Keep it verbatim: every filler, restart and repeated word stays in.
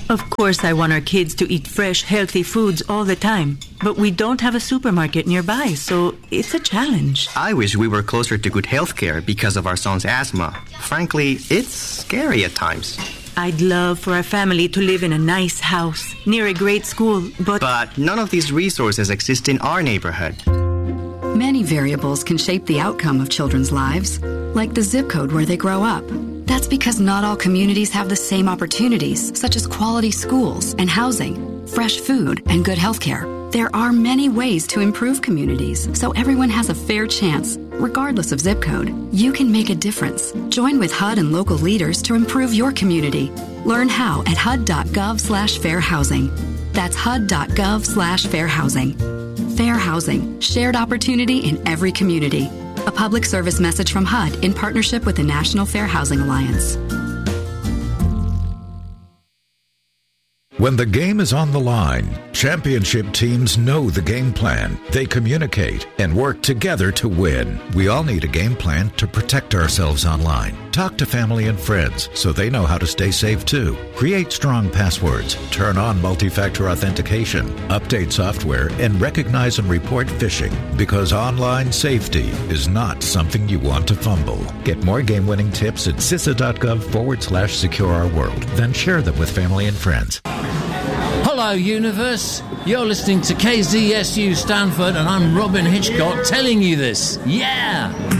Of course, I want our kids to eat fresh, healthy foods all the time. But we don't have a supermarket nearby, so it's a challenge. I wish we were closer to good health care because of our son's asthma. Frankly, it's scary at times. I'd love for our family to live in a nice house, near a great school, but... But none of these resources exist in our neighborhood. Many variables can shape the outcome of children's lives, like the zip code where they grow up. That's because not all communities have the same opportunities, such as quality schools and housing, fresh food, and good health care. There are many ways to improve communities, so everyone has a fair chance, regardless of zip code. You can make a difference. Join with H U D and local leaders to improve your community. Learn how at H U D dot gov slash fair housing. That's H U D dot gov slash fair housing. Fair housing, shared opportunity in every community. A public service message from H U D in partnership with the National Fair Housing Alliance. When the game is on the line, championship teams know the game plan. They communicate and work together to win. We all need a game plan to protect ourselves online. Talk to family and friends so they know how to stay safe too. Create strong passwords, turn on multi-factor authentication, update software, and recognize and report phishing, because online safety is not something you want to fumble. Get more game-winning tips at C I S A.gov forward slash secure our world. Then share them with family and friends. Hello, universe. You're listening to K Z S U Stanford, and I'm Robin Hitchcock telling you this. Yeah!